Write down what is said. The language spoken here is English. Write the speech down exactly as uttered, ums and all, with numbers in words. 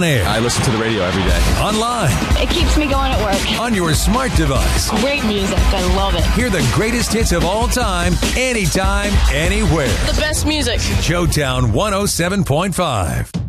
On air. I listen to the radio every day. Online. It keeps me going at work. On your smart device. Great music. I love it. Hear the greatest hits of all time, anytime, anywhere. The best music. Showtown one oh seven point five.